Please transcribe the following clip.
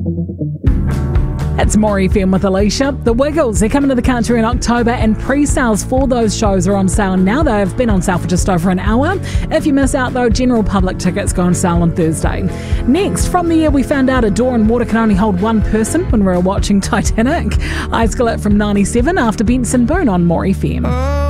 It's More FM with Alicia. The Wiggles, they're coming to the country in October, and pre-sales for those shows are on sale now. They've been on sale for just over an hour. If you miss out though, general public tickets go on sale on Thursday. Next, from the year we found out a door in water can only hold one person when we were watching Titanic. I Skillet from 97 after Benson Boone on More FM.